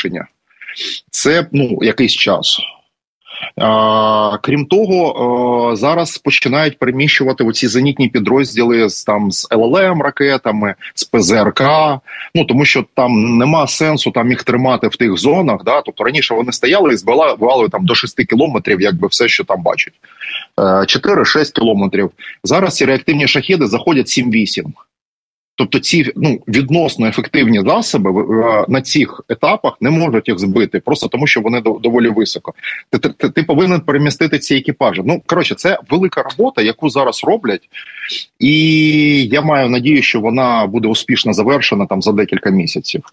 рішення. Це, якийсь час. Крім того, зараз починають переміщувати оці зенітні підрозділи з ЛЛМ ракетами, з ПЗРК, тому що там нема сенсу там їх тримати в тих зонах, да? Тобто раніше вони стояли і збивали там до 6 кілометрів, якби все, що там бачать. 4-6 кілометрів. Зараз ці реактивні шахеди заходять 7-8. Тобто ці відносно ефективні засоби на цих етапах не можуть їх збити, просто тому що вони доволі високо. Ти повинен перемістити ці екіпажі. Це велика робота, яку зараз роблять, і я маю надію, що вона буде успішно завершена там за декілька місяців.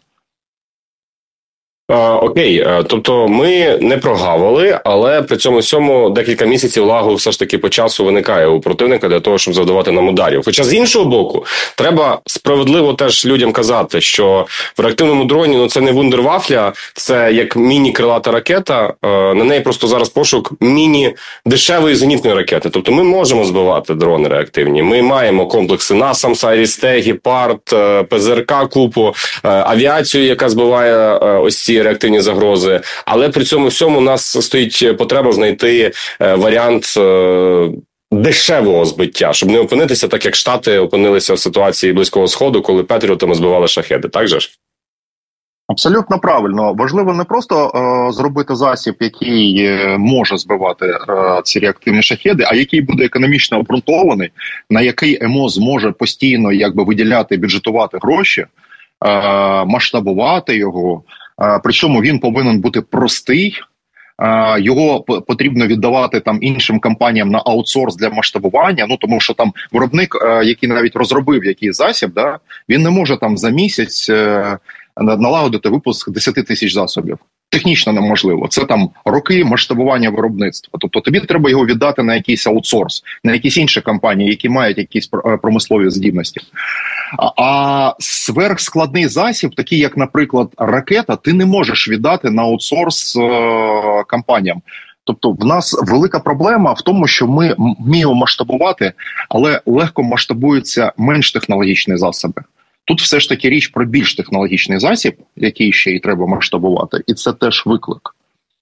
Окей, тобто ми не прогавили, але при цьому всьому декілька місяців лагу все ж таки по часу виникає у противника для того, щоб завдавати нам ударів. Хоча з іншого боку, треба справедливо теж людям казати, що в реактивному дроні це не вундервафля, це як міні-крилата ракета, на неї просто зараз пошук міні-дешевої зенітної ракети. Тобто ми можемо збивати дрони реактивні, ми маємо комплекси NASAMS, Айріс-Т, Гепард, ПЗРК, купу, авіацію, яка збиває ось ці реактивні загрози, але при цьому всьому у нас стоїть потреба знайти варіант дешевого збиття, щоб не опинитися так, як Штати опинилися в ситуації Близького Сходу, коли Петріотами збивали шахеди, так же ж? Абсолютно правильно. Важливо не просто зробити засіб, який може збивати ці реактивні шахеди, а який буде економічно обґрунтований, на який МО зможе постійно виділяти, бюджетувати гроші, масштабувати його. Причому він повинен бути простий, його потрібно віддавати іншим компаніям на аутсорс для масштабування, тому що там виробник, який навіть розробив якийсь засіб, він не може за місяць налагодити випуск 10 тисяч засобів. Технічно неможливо. Це роки масштабування виробництва. Тобто тобі треба його віддати на якийсь аутсорс, на якісь інші компанії, які мають якісь промислові здібності. А сверхскладний засіб, такий як, наприклад, ракета, ти не можеш віддати на аутсорс компаніям. Тобто в нас велика проблема в тому, що ми вміємо масштабувати, але легко масштабуються менш технологічні засоби. Тут все ж таки річ про більш технологічний засіб, який ще й треба масштабувати, і це теж виклик.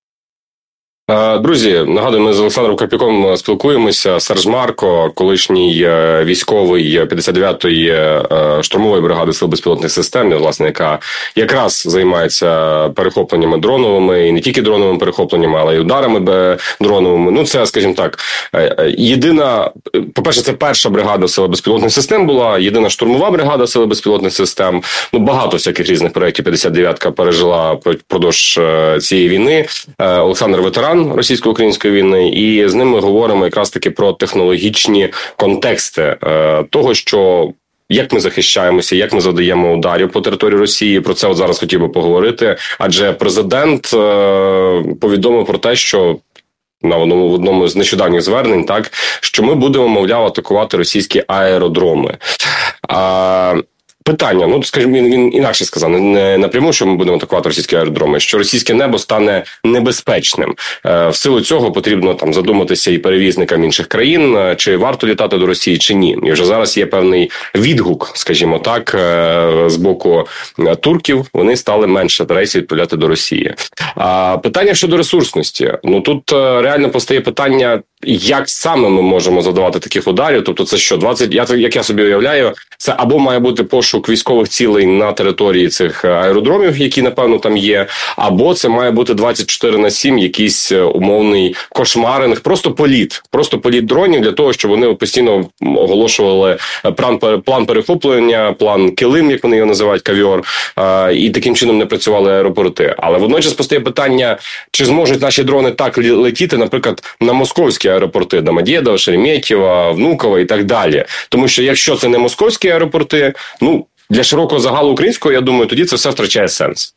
Друзі, нагадую, ми з Олександром Карпюком спілкуємося. Серж Марко, колишній військовий 59-ї штурмової бригади Сил безпілотних систем, власне, яка якраз займається перехопленнями дроновими, і не тільки дроновими перехопленнями, але й ударами дроновими. Це, скажімо так, єдина, по-перше, це перша бригада Сил безпілотних систем була, єдина штурмова бригада Сил безпілотних систем. Багато всяких різних проєктів 59-ка пережила впродовж цієї війни. Олександр ветеран російсько-української війни, і з ним ми говоримо якраз таки про технологічні контексти того, що як ми захищаємося, як ми завдаємо ударів по території Росії. Про це зараз хотів би поговорити. Адже президент повідомив про те, що в одному з нещодавніх звернень, що ми будемо, мовляв, атакувати російські аеродроми. Питання, скажімо, він інакше сказав, не напряму, що ми будемо атакувати російські аеродроми, що російське небо стане небезпечним. В силу цього потрібно задуматися і перевізникам інших країн, чи варто літати до Росії, чи ні. І вже зараз є певний відгук, скажімо так, з боку турків, вони стали менше рейсів відправляти до Росії. Питання щодо ресурсності. Тут реально постає питання, як саме ми можемо задавати таких ударів, тобто це що, як я собі уявляю, це або має бути пошук військових цілей на території цих аеродромів, які, напевно, там є, або це має бути 24/7 якийсь умовний кошмаринг, просто політ дронів для того, щоб вони постійно оголошували план перехоплення, план килим, як вони його називають, кавіор, і таким чином не працювали аеропорти. Але водночас постає питання, чи зможуть наші дрони так летіти, наприклад, на московські аеропорти, Домодєдово, Шереметьєво, Внуково і так далі. Тому що якщо це не московські аеропорти, для широкого загалу українського, я думаю, тоді це все втрачає сенс.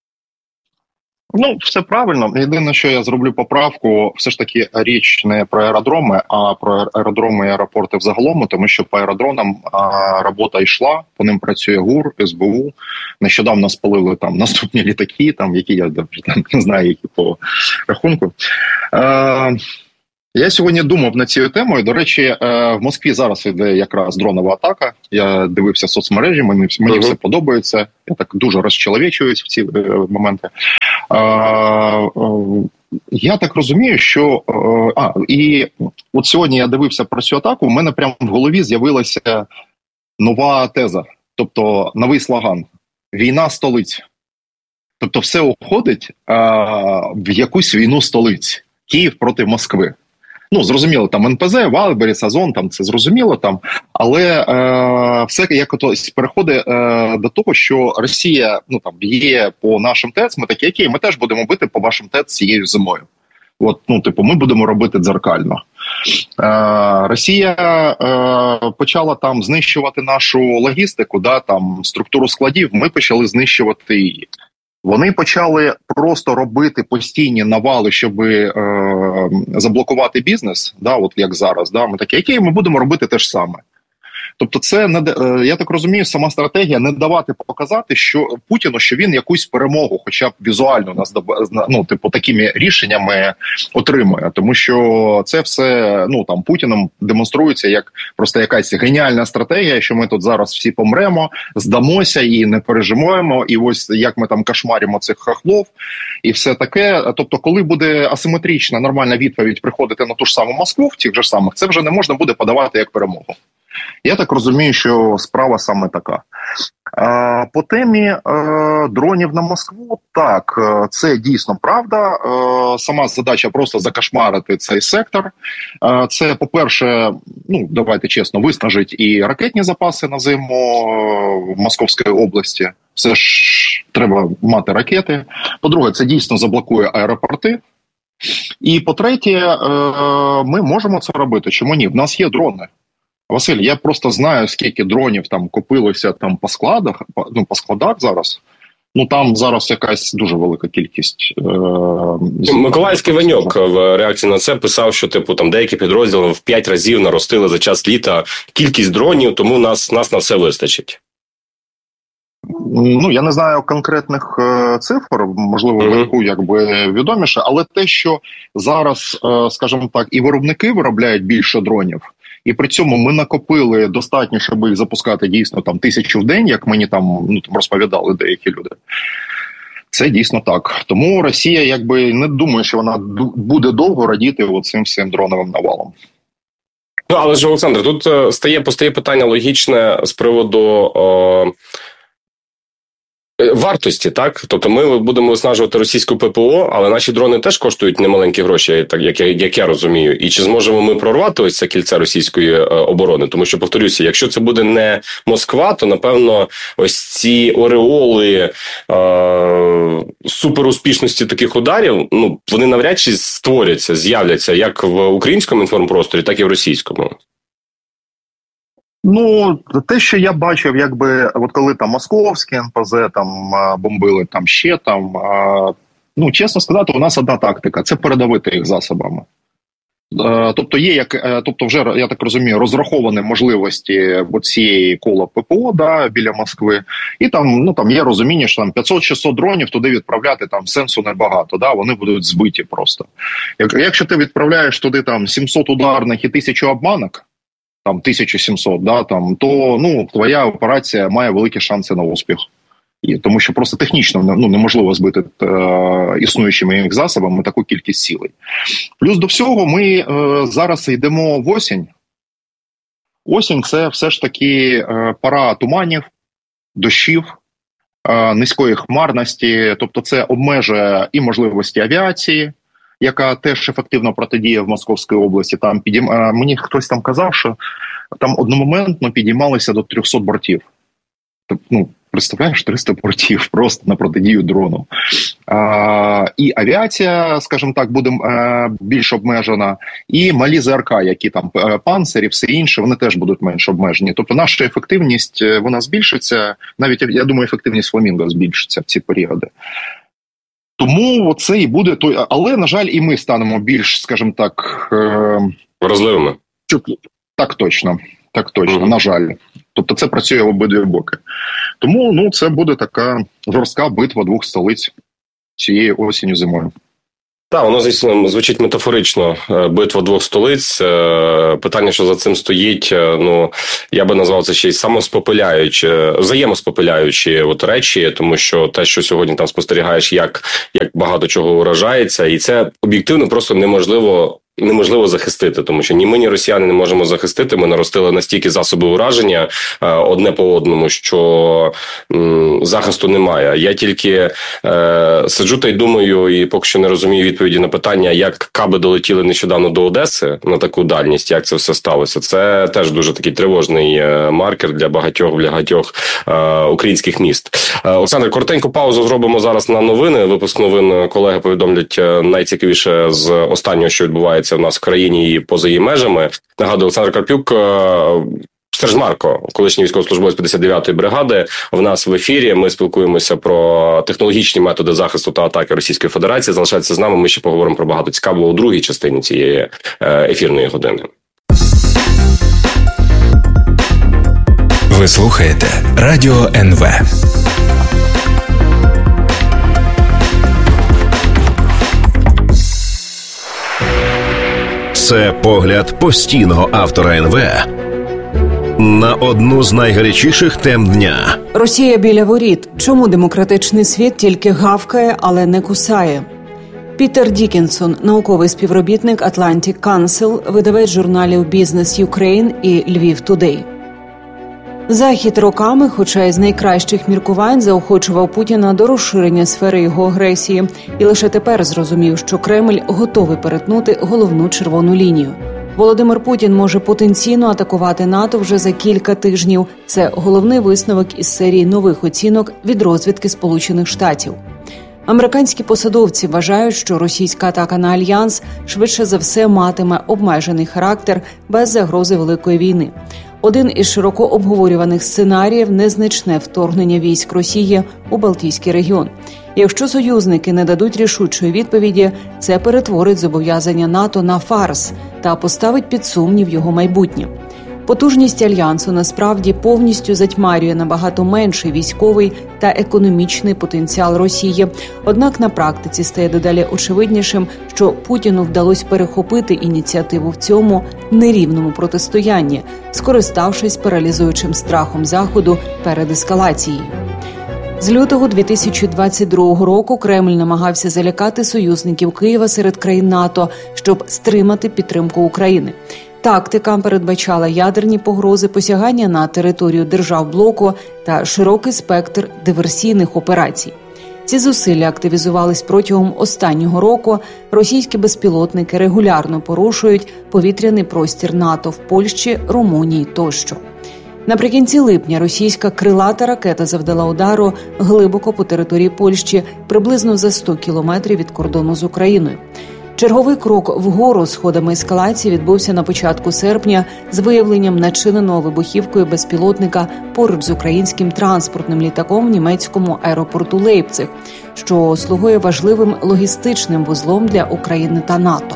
Все правильно. Єдине, що я зроблю поправку, все ж таки річ не про аеродроми, а про аеродроми і аеропорти взагалом, тому що по аеродромам робота йшла, по ним працює ГУР, СБУ. Нещодавно спалили наступні літаки, які я не знаю, які по рахунку. Я сьогодні думав над цією темою. До речі, в Москві зараз йде якраз дронова атака. Я дивився соцмережі, мені все подобається. Я так дуже розчеловічуюсь в ці моменти. Я так розумію, що і от сьогодні я дивився про цю атаку, у мене прямо в голові з'явилася нова теза, тобто новий слоган «Війна столиць». Тобто все уходить в якусь війну столиць. Київ проти Москви. Ну, зрозуміло, там НПЗ, Валбері, Сазон, там це зрозуміло, там, але все якось переходить до того, що Росія, ну, там, б'є по нашим ТЕЦ, ми такі, окей, ми теж будемо бити по вашим ТЕЦ цією зимою. От, ну, типу, ми будемо робити дзеркально. Росія почала там знищувати нашу логістику, да, там, структуру складів, ми почали знищувати її. Вони почали просто робити постійні навали, щоб заблокувати бізнес, да, от як зараз. Да, ми такі, окей, ми будемо робити те ж саме. Тобто це, я так розумію, сама стратегія не давати показати, що Путіну, що він якусь перемогу, хоча б візуально нас, ну, типу, такими рішеннями отримує. Тому що це все, ну, там, Путіном демонструється як просто якась геніальна стратегія, що ми тут зараз всі помремо, здамося і не переживаємо, і ось як ми там кошмаримо цих хахлов і все таке. Тобто, коли буде асиметрична, нормальна відповідь приходити на ту ж саму Москву, в тих же самих, це вже не можна буде подавати як перемогу. Я так розумію, що справа саме така. По темі дронів на Москву, так, це дійсно правда. Сама задача просто закошмарити цей сектор. Це, по-перше, ну, давайте чесно, виснажить і ракетні запаси на зиму в Московській області. Все ж треба мати ракети. По-друге, це дійсно заблокує аеропорти. І по-третє, ми можемо це робити. Чому ні? В нас є дрони. Василь, я просто знаю, скільки дронів там купилося там по складах, по складах зараз. Ну там зараз якась дуже велика кількість. Миколаївський Ваньок в реакції на це писав, що типу там деякі підрозділи в 5 разів наростили за час літа кількість дронів, тому нас на все вистачить. Ну, я не знаю конкретних цифр, можливо, Ваньку якби відоміше, але те, що зараз, скажімо так, і виробники виробляють більше дронів, і при цьому ми накопили достатньо, щоб їх запускати дійсно там 1000 в день, як мені там, ну, там розповідали деякі люди. Це дійсно так. Тому Росія якби не думає, що вона буде довго радіти оцим всім дроновим навалом. Ну, але ж, Олександр, тут постає питання логічне з приводу вартості, так? Тобто ми будемо виснажувати російську ППО, але наші дрони теж коштують немаленькі гроші, так як я розумію. І чи зможемо ми прорвати ось це кільце російської оборони? Тому що, повторюся, якщо це буде не Москва, то, напевно, ось ці ореоли суперуспішності таких ударів, ну, вони навряд чи створяться, з'являться як в українському інформпросторі, так і в російському. Ну, те, що я бачив, якби, от коли там московські НПЗ там бомбили, там ще там, ну, чесно сказати, у нас одна тактика – це передавити їх засобами. Тобто є, тобто вже, я так розумію, розраховані можливості цієї кола ППО, да, біля Москви, і там, ну, там є розуміння, що там 500-600 дронів туди відправляти там сенсу небагато, да, вони будуть збиті просто. Якщо ти відправляєш туди там 700 ударних і 1000 обманок, там 1700, да, там, то, ну, твоя операція має великі шанси на успіх. І, тому що просто технічно, ну, неможливо збити існуючими їх засобами таку кількість цілей. Плюс до всього ми зараз йдемо в осінь. Осінь – це все ж таки пора туманів, дощів, низької хмарності, тобто це обмежує і можливості авіації, яка теж ефективно протидіє в Московській області. Там мені хтось там казав, що там одномоментно підіймалися до 300 бортів. Тобто, ну, представляєш, 300 бортів просто на протидію дрону. І авіація, скажімо так, буде більш обмежена, і малі ЗРК, які там панцирі, все інше, вони теж будуть менш обмежені. Тобто наша ефективність, вона збільшиться, навіть, я думаю, ефективність Фламінго збільшиться в ці періоди. Тому це і буде той, але, на жаль, і ми станемо більш, скажімо так, вразливими. Так точно, на жаль. Тобто це працює в обидві боки. Тому, ну, це буде така жорстка битва двох столиць цієї осінню зимою. Так, воно, звісно, звучить метафорично. Битва двох столиць. Питання, що за цим стоїть, я би назвав це ще й взаємоспопиляючі речі, тому що те, що сьогодні там спостерігаєш, як багато чого вражається, і це об'єктивно просто неможливо захистити, тому що ні ми, ні росіяни не можемо захистити. Ми наростили настільки засоби ураження одне по одному, що захисту немає. Я тільки сиджу та й думаю, і поки що не розумію відповіді на питання, як каби долетіли нещодавно до Одеси на таку дальність, як це все сталося. Це теж дуже такий тривожний маркер для багатьох українських міст. Олександр, коротеньку паузу зробимо зараз на новини. Випуск новин колеги повідомлять найцікавіше з останнього, що відбувається в нас в країні і поза її межами. Нагадую, Олександр Карпюк, Серж Марко, колишній військовослужбовець 59-ї бригади, в нас в ефірі. Ми спілкуємося про технологічні методи захисту та атаки Російської Федерації. Залишайтеся з нами, ми ще поговоримо про багато цікавого у другій частині цієї ефірної години. Ви слухаєте Радіо НВ. Це погляд постійного автора НВ на одну з найгарячіших тем дня. Росія біля воріт. Чому демократичний світ тільки гавкає, але не кусає? Пітер Дікінсон, науковий співробітник Atlantic Council, видавець журналів Business Ukraine і Lviv Today. Захід роками, хоча й з найкращих міркувань, заохочував Путіна до розширення сфери його агресії і лише тепер зрозумів, що Кремль готовий перетнути головну червону лінію. Володимир Путін може потенційно атакувати НАТО вже за кілька тижнів. Це головний висновок із серії нових оцінок від розвідки Сполучених Штатів. Американські посадовці вважають, що російська атака на Альянс швидше за все матиме обмежений характер без загрози великої війни. Один із широко обговорюваних сценаріїв – незначне вторгнення військ Росії у Балтійський регіон. Якщо союзники не дадуть рішучої відповіді, це перетворить зобов'язання НАТО на фарс та поставить під сумнів його майбутнє. Потужність Альянсу насправді повністю затьмарює набагато менший військовий та економічний потенціал Росії. Однак на практиці стає дедалі очевиднішим, що Путіну вдалося перехопити ініціативу в цьому нерівному протистоянні, скориставшись паралізуючим страхом Заходу перед ескалацією. З лютого 2022 року Кремль намагався залякати союзників Києва серед країн НАТО, щоб стримати підтримку України. Тактика передбачала ядерні погрози, посягання на територію держав блоку та широкий спектр диверсійних операцій. Ці зусилля активізувались протягом останнього року. Російські безпілотники регулярно порушують повітряний простір НАТО в Польщі, Румунії тощо. Наприкінці липня російська крилата ракета завдала удару глибоко по території Польщі, приблизно за 100 кілометрів від кордону з Україною. Черговий крок вгору сходами ескалації відбувся на початку серпня з виявленням начиненого вибухівкою безпілотника поруч з українським транспортним літаком в німецькому аеропорту Лейпциг, що слугує важливим логістичним вузлом для України та НАТО.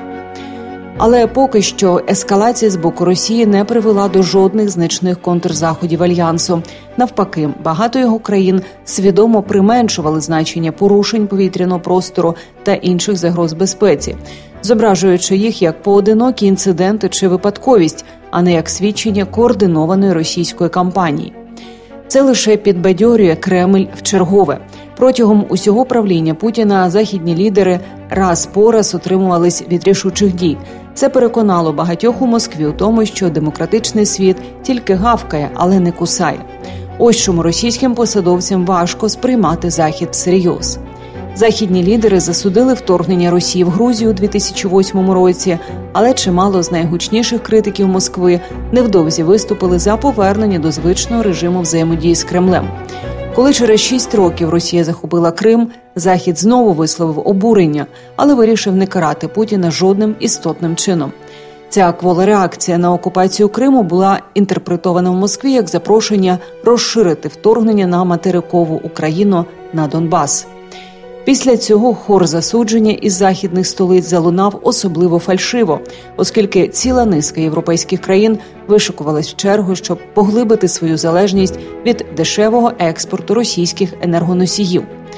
Але поки що ескалація з боку Росії не привела до жодних значних контрзаходів Альянсу. Навпаки, багато його країн свідомо применшували значення порушень повітряного простору та інших загроз безпеці, зображуючи їх як поодинокі інциденти чи випадковість, а не як свідчення координованої російської кампанії. Це лише підбадьорює Кремль вчергове. Протягом усього правління Путіна західні лідери раз по раз утримувались від рішучих дій. Це переконало багатьох у Москві у тому, що демократичний світ тільки гавкає, але не кусає. Ось чому російським посадовцям важко сприймати Захід всерйоз. Західні лідери засудили вторгнення Росії в Грузію у 2008 році, але чимало з найгучніших критиків Москви невдовзі виступили за повернення до звичного режиму взаємодії з Кремлем. Коли через 6 років Росія захопила Крим, Захід знову висловив обурення, але вирішив не карати Путіна жодним істотним чином. Ця квола реакція на окупацію Криму була інтерпретована в Москві як запрошення розширити вторгнення на материкову Україну, на Донбас. Після цього хор засудження із західних столиць залунав особливо фальшиво, оскільки ціла низка європейських країн вишикувалась в чергу, щоб поглибити свою залежність від дешевого експорту російських енергоносіїв.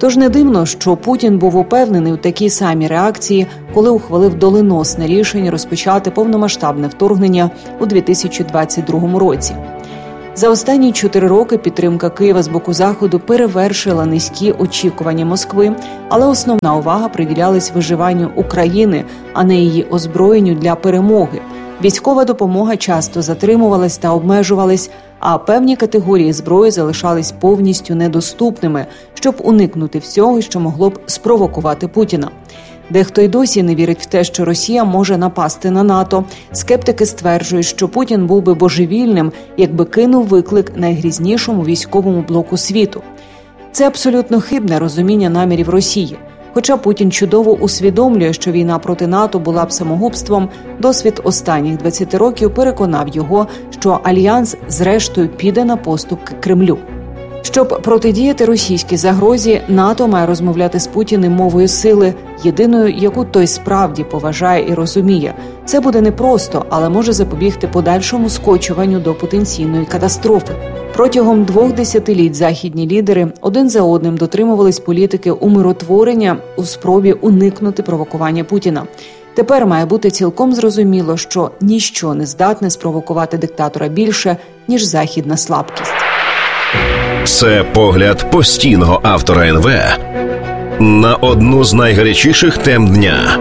Тож не дивно, що Путін був упевнений у такій самій реакції, коли ухвалив доленосне рішення розпочати повномасштабне вторгнення у 2022 році. За останні 4 роки підтримка Києва з боку Заходу перевершила низькі очікування Москви, але основна увага приділялась виживанню України, а не її озброєнню для перемоги. Військова допомога часто затримувалась та обмежувалась, а певні категорії зброї залишались повністю недоступними, щоб уникнути всього, що могло б спровокувати Путіна. Дехто й досі не вірить в те, що Росія може напасти на НАТО. Скептики стверджують, що Путін був би божевільним, якби кинув виклик найгрізнішому військовому блоку світу. Це абсолютно хибне розуміння намірів Росії. Хоча Путін чудово усвідомлює, що війна проти НАТО була б самогубством, досвід останніх 20 років переконав його, що Альянс зрештою піде на поступки Кремлю. Щоб протидіяти російській загрозі, НАТО має розмовляти з Путіним мовою сили, єдиною, яку той справді поважає і розуміє. Це буде непросто, але може запобігти подальшому скочуванню до потенційної катастрофи. Протягом 2 десятиліть західні лідери один за одним дотримувались політики умиротворення у спробі уникнути провокування Путіна. Тепер має бути цілком зрозуміло, що ніщо не здатне спровокувати диктатора більше, ніж західна слабкість. Це погляд постійного автора НВ на одну з найгарячіших тем дня.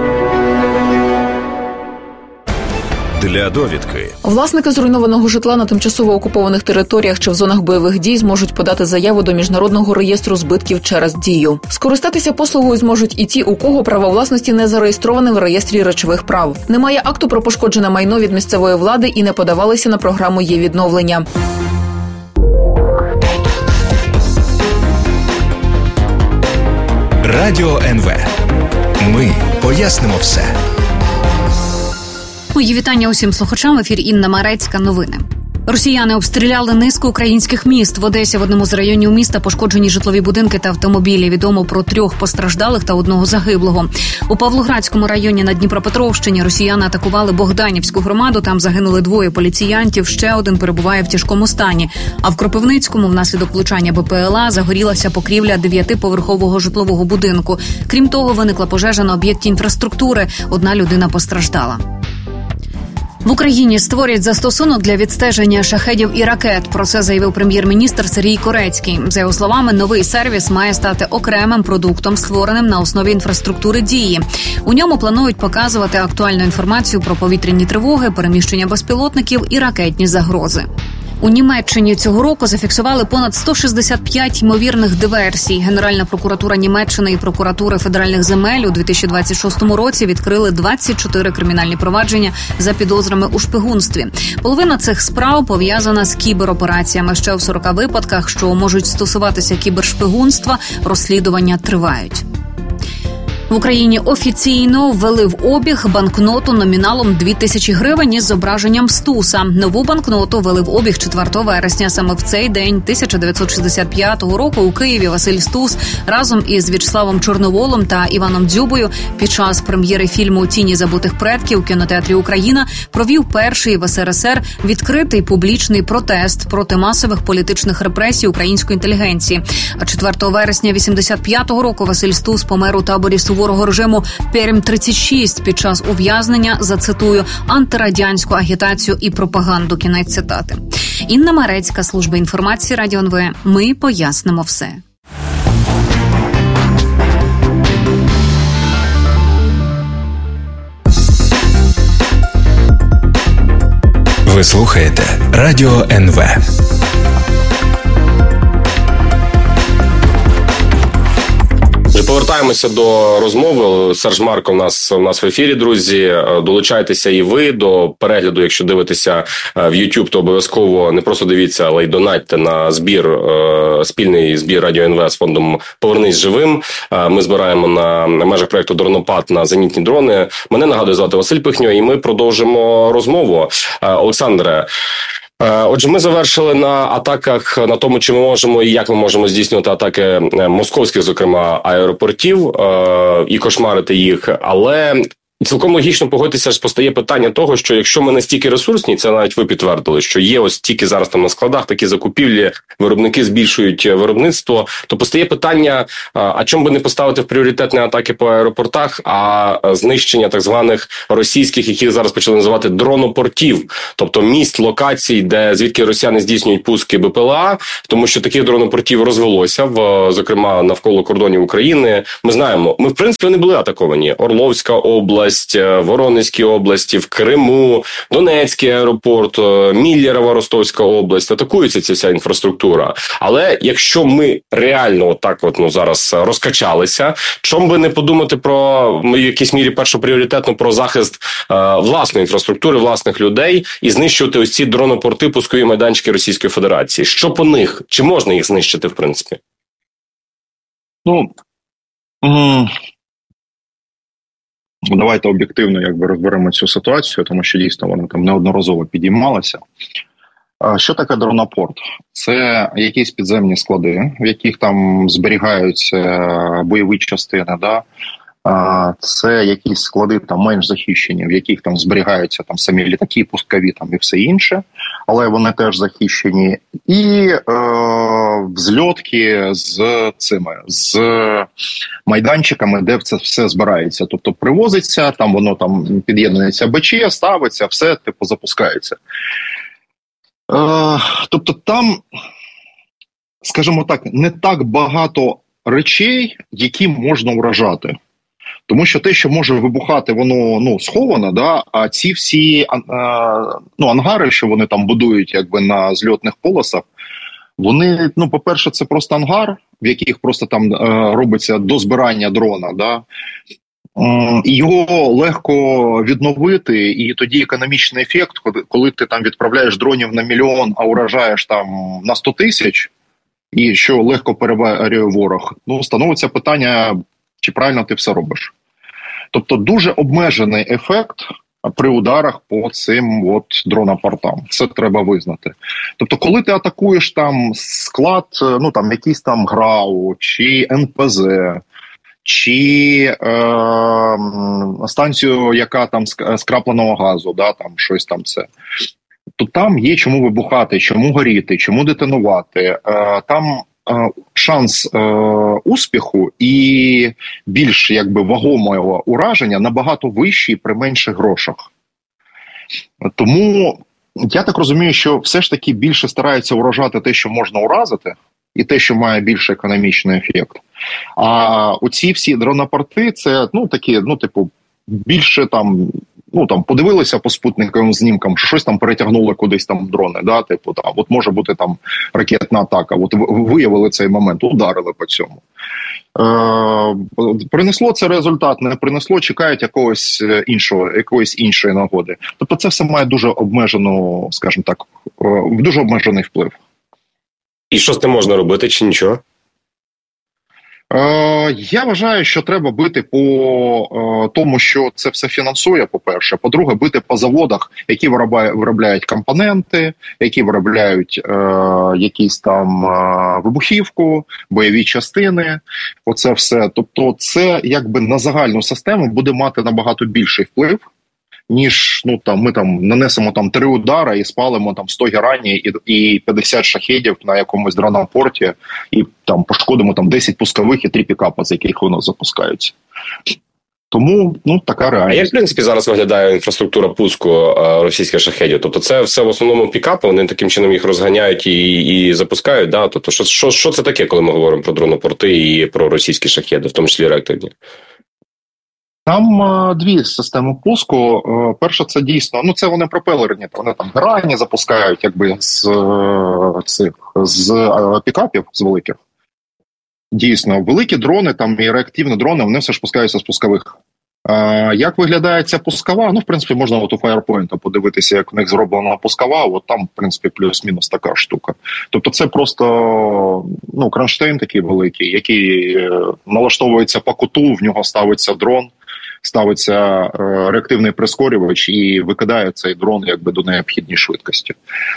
Для довідки. Власники зруйнованого житла на тимчасово окупованих територіях чи в зонах бойових дій зможуть подати заяву до Міжнародного реєстру збитків через Дію. Скористатися послугою зможуть і ті, у кого право власності не зареєстроване в реєстрі речових прав. Немає акту про пошкоджене майно від місцевої влади і не подавалися на програму «Є-відновлення». Радіо НВ. Ми пояснимо все. Мої вітання усім слухачам. Ефір Інна Марецька. Новини. Росіяни обстріляли низку українських міст. В Одесі в одному з районів міста пошкоджені житлові будинки та автомобілі. Відомо про 3 постраждалих та 1 загиблого. У Павлоградському районі на Дніпропетровщині росіяни атакували Богданівську громаду. Там загинули 2 поліціянтів, ще 1 перебуває в тяжкому стані. А в Кропивницькому внаслідок влучання БПЛА загорілася покрівля 9-поверхового житлового будинку. Крім того, виникла пожежа на об'єкті інфраструктури. 1 людина постраждала. В Україні створять застосунок для відстеження шахедів і ракет. Про це заявив прем'єр-міністр Сергій Корецький. За його словами, новий сервіс має стати окремим продуктом, створеним на основі інфраструктури Дії. У ньому планують показувати актуальну інформацію про повітряні тривоги, переміщення безпілотників і ракетні загрози. У Німеччині цього року зафіксували понад 165 ймовірних диверсій. Генеральна прокуратура Німеччини і прокуратури федеральних земель у 2026 році відкрили 24 кримінальні провадження за підозрами у шпигунстві. Половина цих справ пов'язана з кіберопераціями. Ще в 40 випадках, що можуть стосуватися кібершпигунства, розслідування тривають. В Україні офіційно ввели в обіг банкноту номіналом 2000 гривень із зображенням Стуса. Нову банкноту ввели в обіг 4 вересня. Саме в цей день 1965 року у Києві Василь Стус разом із В'ячеславом Чорноволом та Іваном Дзюбою під час прем'єри фільму «Тіні забутих предків» в кінотеатрі «Україна» провів перший в СРСР відкритий публічний протест проти масових політичних репресій української інтелігенції. А 4 вересня 1985 року Василь Стус помер у таборі суворого режиму Пермь-36 під час ув'язнення, зацитую, антирадянську агітацію і пропаганду. Кінець цитати. Інна Марецька, служба інформації Радіо НВ. Ми пояснимо все. Ви слухаєте Радіо НВ. Повертаємося до розмови. Серж Марко у нас в ефірі, друзі. Долучайтеся і ви до перегляду. Якщо дивитеся в YouTube, то обов'язково не просто дивіться, але й донатьте на збір, спільний збір Радіо НВ з фондом «Повернись живим». Ми збираємо на межах проєкту «Дронопад» на зенітні дрони. Мене, нагадую, звати Василь Пихньо, і ми продовжимо розмову. Олександре, отже, ми завершили на атаках, на тому, чи ми можемо і як ми можемо здійснювати атаки московських, зокрема, аеропортів і кошмарити їх. Але Цілком логічно погодитися, що постає питання того, що якщо ми настільки ресурсні, це навіть ви підтвердили, що є ось тільки зараз там на складах такі закупівлі, виробники збільшують виробництво, то постає питання, а чому би не поставити в пріоритет не атаки по аеропортах, а знищення так званих російських, яких зараз почали називати дронопортів, тобто місць, локацій, звідки росіяни здійснюють пуски БПЛА, тому що таких дронопортів розвелося, зокрема навколо кордонів України. Ми знаємо, ми в принципі не були атаковані. Орловська область, Воронезькій області, в Криму, Донецький аеропорт, Міллєрова, Ростовська область, атакується ця вся інфраструктура. Але якщо ми реально отак зараз розкачалися, чому би не подумати про, в якійсь мірі першопріоритетно, про захист власної інфраструктури, власних людей і знищувати ось ці дронопорти, пускові майданчики Російської Федерації? Що по них? Чи можна їх знищити, в принципі? Давайте об'єктивно розберемо цю ситуацію, тому що дійсно вона там неодноразово підіймалася. Що таке дронопорт? Це якісь підземні склади, в яких там зберігаються бойові частини, да? Це якісь склади там менш захищені, в яких там зберігаються там самі літаки, пускові там і все інше, але вони теж захищені. І взльотки з майданчиками, де це все збирається. Тобто привозиться, там воно там під'єднується БЧ, ставиться, все запускається. Тобто там, скажімо так, не так багато речей, які можна вражати. Тому що те, що може вибухати, воно сховано, да? А ці всі ангари, що вони там будують на зльотних полосах, вони, по-перше, це просто ангар, в яких просто там робиться дозбирання дрона, да? І його легко відновити, і тоді економічний ефект, коли ти там відправляєш дронів на 1 мільйон, а уражаєш там на 100 тисяч, і що легко переварює ворог, становиться питання, чи правильно ти все робиш. Тобто дуже обмежений ефект при ударах по цим дронопортам. Це треба визнати. Тобто, коли ти атакуєш там склад, якийсь там ГРАУ, чи НПЗ, чи станцію, яка там скрапленого газу, да, там щось там це, то там є чому вибухати, чому горіти, чому детонувати. Там шанс успіху і більш вагомого ураження набагато вищий при менших грошах. Тому я так розумію, що все ж таки більше стараються уражати те, що можна уразити, і те, що має більше економічний ефект. А оці всі дронопорти, це більше там, подивилися по спутниковим знімкам, що щось там перетягнули кудись там дрони, да, може бути там ракетна атака, виявили цей момент, ударили по цьому. Принесло це результат, не принесло, чекають якоїсь іншої нагоди. Тобто це все має дуже обмежену, скажімо так, дуже обмежений вплив. І що з тим можна робити, чи нічого? Я вважаю, що треба бити по тому, що це все фінансує, по-перше. По-друге, бити по заводах, які виробляють компоненти, які виробляють якісь там вибухівку, бойові частини. Оце все. Тобто це на загальну систему буде мати набагато більший вплив, ніж ми там нанесемо 3 удари і спалимо 100 герані і 50 шахедів на якомусь дронопорті, і там пошкодимо 10 пускових і 3 пікапи, з яких воно запускаються. Тому, така реальність. А як, в принципі, зараз виглядає інфраструктура пуску російських шахедів? Тобто це все в основному пікапи, вони таким чином їх розганяють і запускають, да? Тобто що це таке, коли ми говоримо про дронопорти і про російські шахеди, в тому числі реактивні? Там 2 системи пуску. Перша, це дійсно, це вони пропелерні, вони там грані запускають з пікапів, з великих. Дійсно, великі дрони там і реактивні дрони, вони все ж пускаються з пускових. Як виглядає ця пускова? В принципі, можна у Firepoint подивитися, як в них зроблена пускова, там, в принципі, плюс-мінус така штука. Тобто це просто, кронштейн такий великий, який налаштовується по куту, в нього ставиться дрон, ставиться реактивний прискорювач і викидає цей дрон до необхідній швидкості.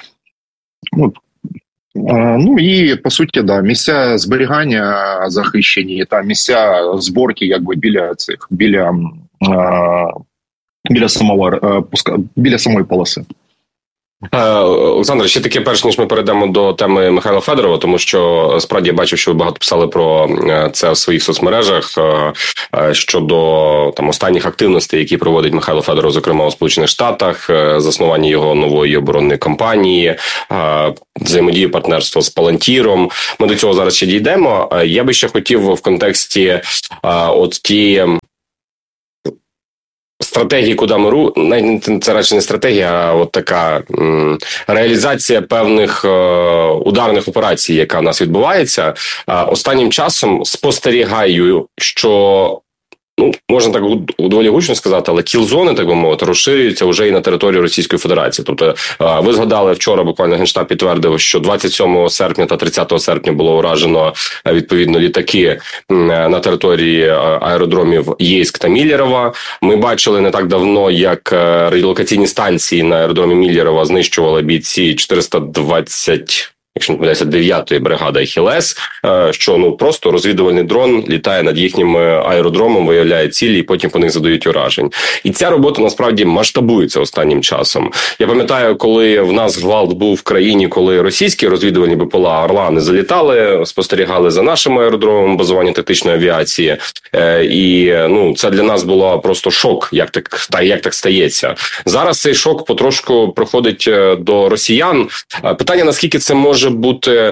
І, по суті, місця зберігання захищені, та місця зборки біля біля самої полоси. Олександр, ще таке, перш ніж ми перейдемо до теми Михайла Федорова, тому що справді я бачив, що ви багато писали про це в своїх соцмережах щодо там останніх активностей, які проводить Михайло Федоров, зокрема у Сполучених Штатах, заснування його нової оборонної компанії, взаємодії партнерства з Палантіром. Ми до цього зараз ще дійдемо. Я би ще хотів в контексті от тієї стратегії, куди ми це радше не стратегія, а от така реалізація певних ударних операцій, яка в нас відбувається. Останнім часом спостерігаю, що можна так доволі гучно сказати, але кіл-зони, так би мовити, розширюються вже і на території Російської Федерації. Тобто, ви згадали вчора, буквально Генштаб підтвердив, що 27 серпня та 30 серпня було уражено, відповідно, літаки на території аеродромів Єйськ та Міллєрова. Ми бачили не так давно, як радіолокаційні станції на аеродромі Міллєрова знищували бійці 420... якщо не помиляюся, 9-ї бригади Ахілес, що просто розвідувальний дрон літає над їхнім аеродромом, виявляє цілі і потім по них задають уражень. І ця робота насправді масштабується останнім часом. Я пам'ятаю, коли в нас гвалт був в країні, коли російські розвідувальні БПЛА «Орлани» залітали, спостерігали за нашим аеродромом базування тактичної авіації. І це для нас було просто шок, як так стається. Зараз цей шок потрошку проходить до росіян. Питання, наскільки це може бути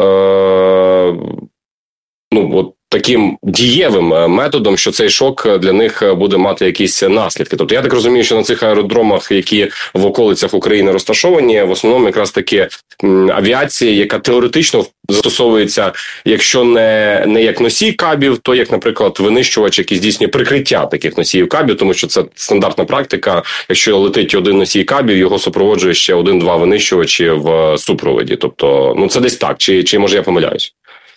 таким дієвим методом, що цей шок для них буде мати якісь наслідки. Тобто я так розумію, що на цих аеродромах, які в околицях України розташовані, в основному якраз таки авіація, яка теоретично застосовується, якщо не як носій кабів, то як, наприклад, винищувач, який здійснює прикриття таких носіїв кабів, тому що це стандартна практика. Якщо летить один носій кабів, його супроводжує ще 1-2 винищувачі в супроводі. Тобто, це десь так. Чи може я помиляюсь?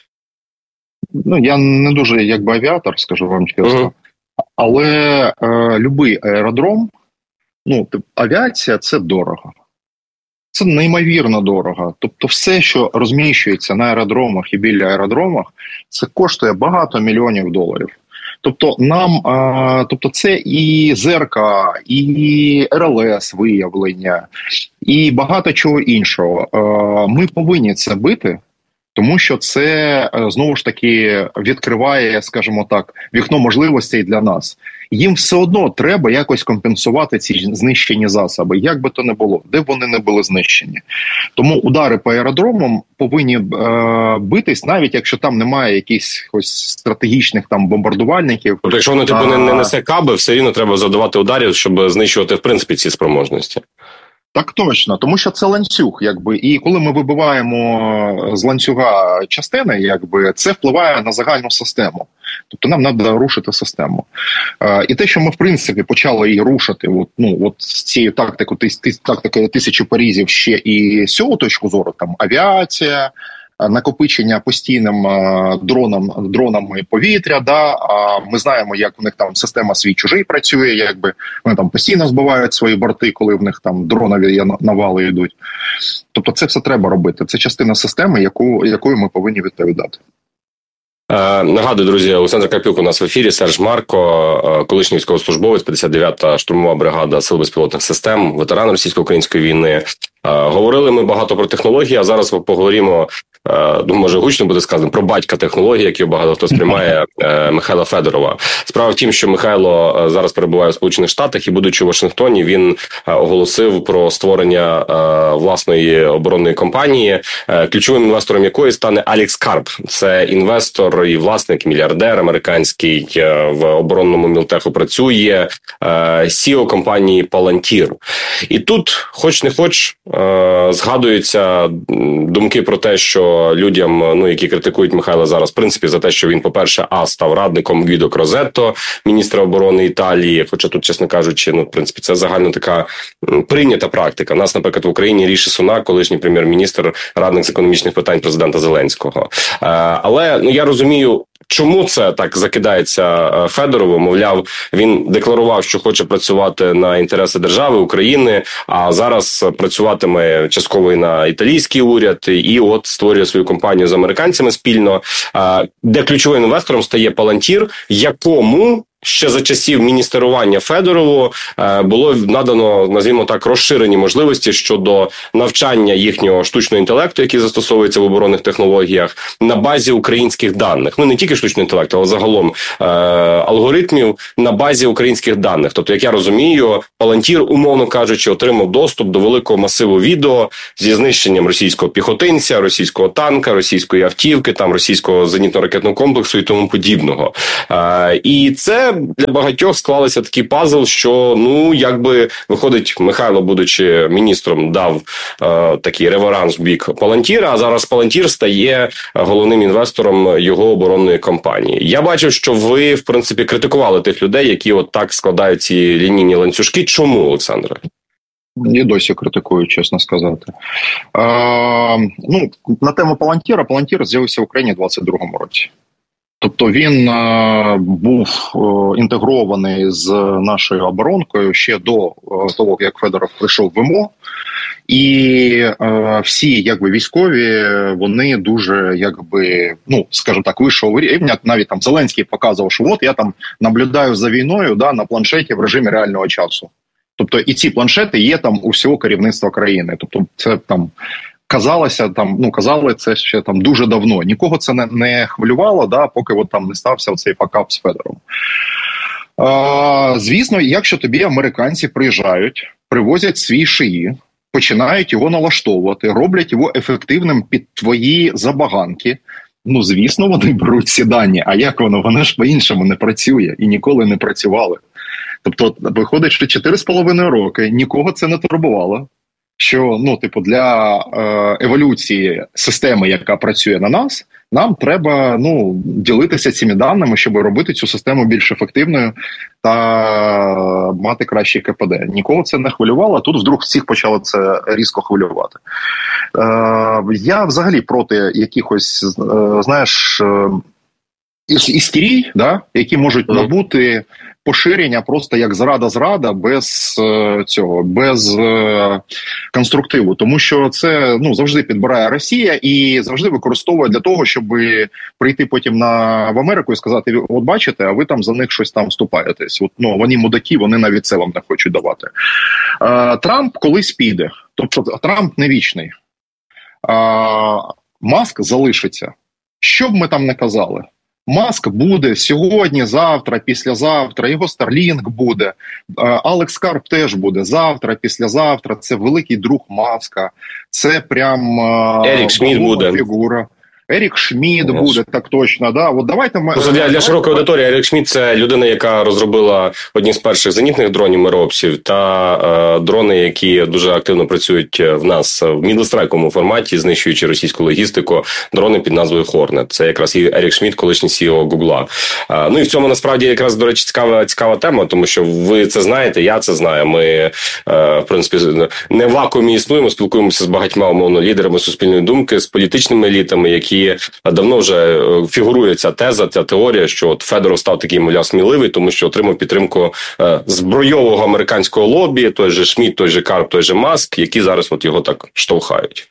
Я не дуже авіатор, скажу вам чесно. Але любий аеродром, авіація – це дорого. Це неймовірно дорого. Тобто все, що розміщується на аеродромах і біля аеродромах, це коштує багато мільйонів доларів. Тобто це і ЗРК, і РЛС виявлення, і багато чого іншого. Ми повинні це бити, тому що це, знову ж таки, відкриває, скажімо так, вікно можливостей для нас. Їм все одно треба якось компенсувати ці знищені засоби, як би то не було, де б вони не були знищені. Тому удари по аеродромам повинні битись, навіть якщо там немає якихось стратегічних бомбардувальників. Тобто, якщо вони не несе каби, все рівно треба завдавати ударів, щоб знищувати, в принципі, ці спроможності. Так точно, тому що це ланцюг, і коли ми вибиваємо з ланцюга частини, це впливає на загальну систему. Тобто нам треба рушити систему. І те, що ми, в принципі, почали її рушити, з цією тактикою 1000 порізів ще і з цього точки зору, авіація, накопичення постійним дронами повітря, ми знаємо, як у них там система свій-чужий працює, вони там постійно збивають свої борти, коли в них там дронові навали йдуть. Тобто це все треба робити. Це частина системи, якою ми повинні відповідати. Нагадую, друзі, Олександр Карпюк у нас в ефірі, Серж Марко, колишній військовослужбовець, 59-та штурмова бригада Сил безпілотних систем, ветеран російсько-української війни. Говорили ми багато про технології, а зараз поговоримо, може гучно буде сказано, про батька технології, які багато хто сприймає, Михайла Федорова. Справа в тім, що Михайло зараз перебуває в Сполучених Штатах і, будучи в Вашингтоні, він оголосив про створення власної оборонної компанії, ключовим інвестором якої стане Алекс Карп. Це інвестор і власник, мільярдер американський, в оборонному мілтеху працює, CEO компанії Палантір. І тут, хоч не хоч, згадуються думки про те, що людям, які критикують Михайла зараз, в принципі, за те, що він, по-перше, став радником Гвідо Крозетто, міністра оборони Італії, хоча тут, чесно кажучи, в принципі, це загально така прийнята практика. У нас, наприклад, в Україні Ріші Сунак, колишній прем'єр-міністр, радник з економічних питань президента Зеленського. Але, я розумію, чому це так закидається Федорову? Мовляв, він декларував, що хоче працювати на інтереси держави, України, а зараз працюватиме частково і на італійський уряд, і створює свою компанію з американцями спільно, де ключовим інвестором стає Палантір, якому ще за часів міністерування Федорову було надано, назвімо так, розширені можливості щодо навчання їхнього штучного інтелекту, який застосовується в оборонних технологіях, на базі українських даних. Ну, не тільки штучного інтелекту, але загалом алгоритмів на базі українських даних. Тобто, як я розумію, Палантір, умовно кажучи, отримав доступ до великого масиву відео зі знищенням російського піхотинця, російського танка, російської автівки, там російського зенітно-ракетного комплексу і тому подібного. І це для багатьох склалося такий пазл, що, ну, якби, виходить, Михайло, будучи міністром, дав такий реверанс в бік Палантіра, а зараз Палантір стає головним інвестором його оборонної кампанії. Я бачив, що ви, в принципі, критикували тих людей, які от так складають ці лінійні ланцюжки. Чому, Олександре? І досі критикую, чесно сказати. На тему Палантіра. Палантір з'явився в Україні у 22-му році. Тобто він був інтегрований з нашою оборонкою ще до того, як Федоров прийшов в МО. І всі військові, вони дуже, скажімо так, вищого рівня. Навіть там Зеленський показував, що от я там наблюдаю за війною на планшеті в режимі реального часу. Тобто і ці планшети є там у всього керівництва країни. Тобто це там казали це ще там дуже давно. Нікого це не хвилювало, поки там не стався цей факап з Федором. Звісно, якщо тобі американці приїжджають, привозять свій ШИІ, починають його налаштовувати, роблять його ефективним під твої забаганки, звісно, вони беруть ці дані. А як воно? Воно ж по-іншому не працює і ніколи не працювали. Тобто, виходить, що 4,5 роки нікого це не турбувало, що, для еволюції системи, яка працює на нас, нам треба, ділитися цими даними, щоб робити цю систему більш ефективною та мати кращий КПД. Нікого це не хвилювало, а тут вдруг всіх почало це різко хвилювати. Я взагалі проти якихось, істерій, які можуть набути поширення просто як зрада без конструктиву. Тому що це завжди підбирає Росія і завжди використовує для того, щоб прийти потім в Америку і сказати, от бачите, а ви там за них щось там вступаєтесь. Вони мудаки, вони навіть це вам не хочуть давати. Трамп колись піде. Тобто Трамп не вічний. Маск залишиться. Що б ми там не казали? Маск буде сьогодні, завтра, післязавтра, його Starlink буде, Алекс Карп теж буде завтра, післязавтра, це великий друг Маска, це прям Ерік Шмідт буде. Фігура. Ерік Шмідт буде, так точно, да. От давайте ми... Для широкої аудиторії Ерік Шмідт – це людина, яка розробила одні з перших зенітних дронів мироопсів та дрони, які дуже активно працюють в нас в мідлстрайковому форматі, знищуючи російську логістику, дрони під назвою Хорнет. Це якраз і Ерік Шмідт, колишній CEO Гугла. І в цьому насправді якраз, до речі, цікава тема, тому що ви це знаєте, я це знаю. Ми, в принципі, не в вакуумі існуємо, спілкуємося з багатьма, умовно, лідерами суспільної думки, з політичними елітами, які давно вже фігурує ця теза, ця теорія, що от Федоров став такий, мовляв, сміливий, тому що отримав підтримку збройового американського лобі, той же Шмідт, той же Карп, той же Маск, які зараз от його так штовхають.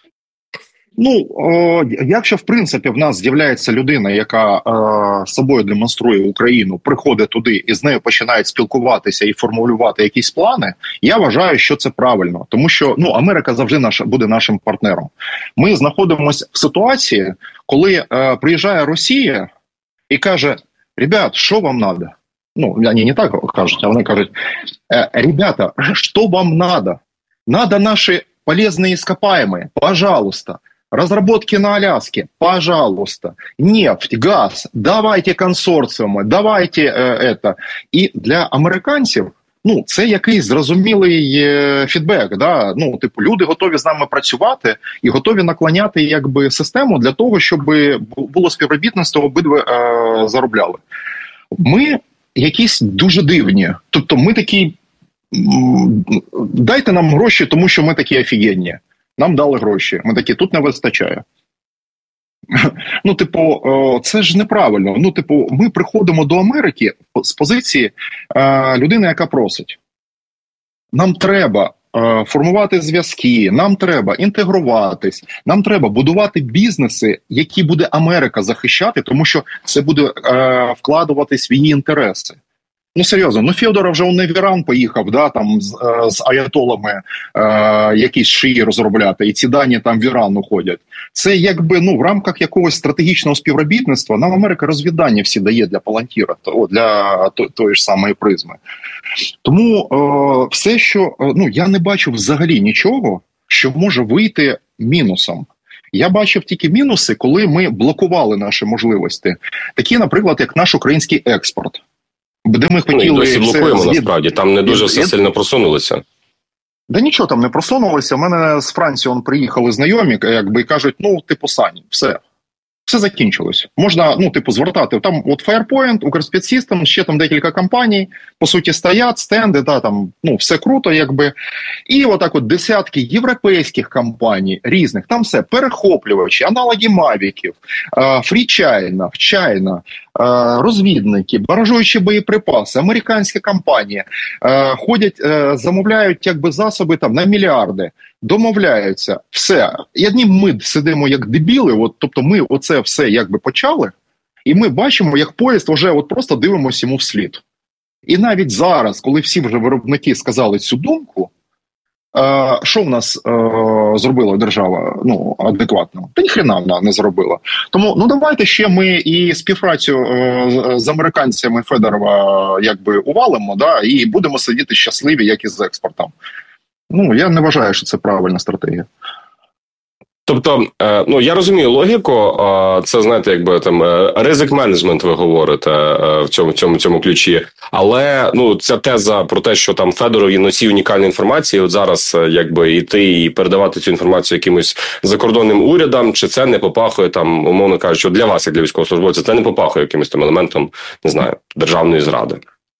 Якщо, в принципі, в нас з'являється людина, яка собою демонструє Україну, приходить туди і з нею починають спілкуватися і формулювати якісь плани, я вважаю, що це правильно. Тому що Америка завжди буде нашим партнером. Ми знаходимося в ситуації, коли приїжджає Росія і каже, ребят, що вам надо? Вони не так кажуть, а вони кажуть, ребята, що вам надо? Надо наші полезные ископаемые, пожалуйста. Разработки на Аляске, пожалуйста. Нефть, газ, давайте консорціуми, давайте это. І для американців, це якийсь зрозумілий фідбек, да? Люди готові з нами працювати і готові наклоняти систему для того, щоб було співробітництво, обидва заробляли. Ми якісь дуже дивні. Тобто ми такі, дайте нам гроші, тому що ми такі офігенні. Нам дали гроші. Ми такі, тут не вистачає. Це ж неправильно. Ми приходимо до Америки з позиції людини, яка просить. Нам треба формувати зв'язки, нам треба інтегруватись, нам треба будувати бізнеси, які буде Америка захищати, тому що це буде вкладуватись в її інтереси. Ну, серйозно, Федоров вже не в Іран поїхав, да, там з аятолами якісь шиї розробляти, і ці дані там в Іран уходять. Це якби, в рамках якогось стратегічного співробітництва нам Америка розвідання всі дає для Палантіра, для тої ж самої призми. Тому все, що, я не бачу взагалі нічого, що може вийти мінусом. Я бачив тільки мінуси, коли ми блокували наші можливості. Такі, наприклад, як наш український експорт. Де ми хотіли... І досі блокуємо, насправді. Там не дуже все сильно просунулося. Да нічого там не просунулося. У мене з Франції приїхали знайомі, і кажуть, Сані, все. Все закінчилось. Можна, звертати. Там Firepoint, Укрспецсистем, ще там декілька компаній, по суті, стоять, стенди, все круто, якби. І отак десятки європейських компаній, різних, там все, перехоплювачі, аналоги Мавіків, Фрічайна, Чайна, розвідники, баражуючі боєприпаси, американські компанії ходять, замовляють засоби на мільярди. Домовляються, все. І одні ми сидимо як дебіли, тобто ми оце все почали, і ми бачимо, як поїзд вже просто дивимося йому вслід. І навіть зараз, коли всі вже виробники сказали цю думку, що в нас зробила держава адекватно? Та ніхрена вона не зробила. Тому давайте ще ми і співпрацю з американцями Федорова увалимо, і будемо сидіти щасливі, як і з експортом. Я не вважаю, що це правильна стратегія. Тобто, я розумію логіку, це, знаєте, ризик-менеджмент ви говорите в цьому ключі, але, ця теза про те, що там Федоров є носій унікальної інформації, от зараз, йти і передавати цю інформацію якимось закордонним урядам, чи це не попахує, умовно кажучи, для вас, як для військовослужбовця, це не попахує якимось елементом, не знаю, державної зради?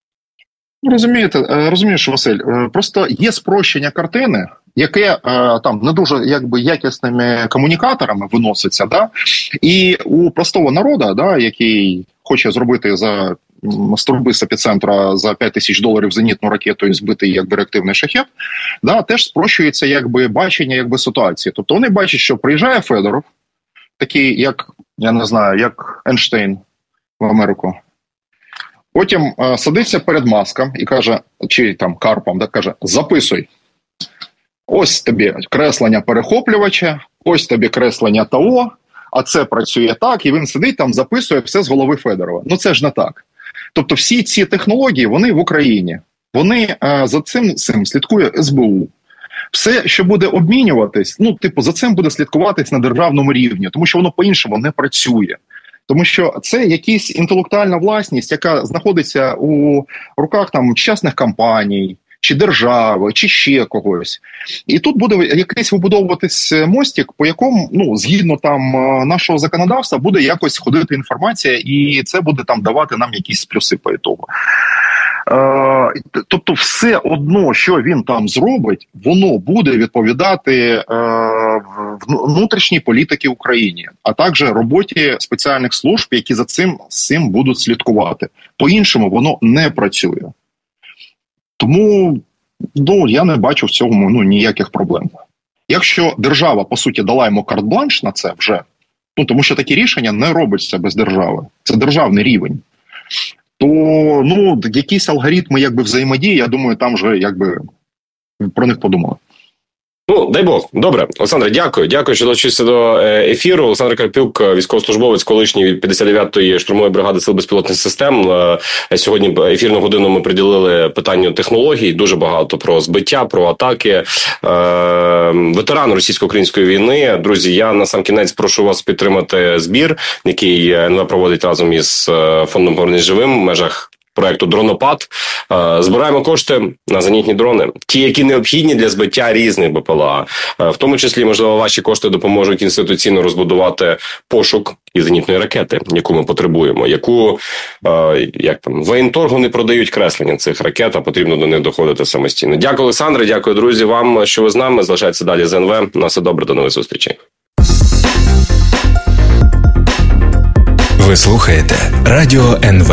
Розумієш, Василь, просто є спрощення картини, яке не дуже якісними комунікаторами виноситься, і у простого народу, який хоче зробити з труби з епіцентра за $5000 зенітну ракету і збити реактивний шахет, теж спрощується бачення ситуації. Тобто вони бачать, що приїжджає Федоров, такий як Ейнштейн в Америку. Потім садиться перед Маском і каже, чи Карпом, каже, записуй. Ось тобі креслення перехоплювача, ось тобі креслення ТАО, а це працює так, і він сидить записує все з голови Федорова. це ж не так. Тобто всі ці технології, вони в Україні. Вони за цим слідкує СБУ. Все, що буде обмінюватись, за цим буде слідкуватись на державному рівні, тому що воно по-іншому не працює. Тому що це якась інтелектуальна власність, яка знаходиться у руках частних компаній, чи держави, чи ще когось. І тут буде якийсь вибудовуватись мостик, по якому, згідно нашого законодавства, буде якось ходити інформація, і це буде давати нам якісь плюси по ітогу. Тобто все одно, що він зробить, воно буде відповідати внутрішній політиці України, а також роботі спеціальних служб, які за цим будуть слідкувати. По-іншому воно не працює. Тому я не бачу в цьому ніяких проблем. Якщо держава, по суті, дала йому карт-бланш на це вже, тому що такі рішення не робиться без держави. Це державний рівень. То, якісь алгоритми взаємодії, я думаю, там вже про них подумали. Дай Бог. Добре. Олександре, дякую. Дякую, що долучився до ефіру. Олександр Карпюк, військовослужбовець, колишній від 59-ї штурмової бригади Сил безпілотних систем. Сьогодні ефірну годину ми приділили питанню технологій. Дуже багато про збиття, про атаки. Ветеран російсько-української війни. Друзі, я на сам кінець прошу вас підтримати збір, який НВ проводить разом із фондом «Повернись живим» в межах проекту «Дронопад». Збираємо кошти на зенітні дрони. Ті, які необхідні для збиття різних БПЛА. В тому числі, можливо, ваші кошти допоможуть інституційно розбудувати пошук і зенітної ракети, яку ми потребуємо. Яку, воєнторгу не продають креслення цих ракет, а потрібно до них доходити самостійно. Дякую, Олександре, дякую, друзі, вам, що ви з нами. Залишайтеся далі з НВ. На все добре, до нових зустрічей. Ви слухаєте Радіо НВ.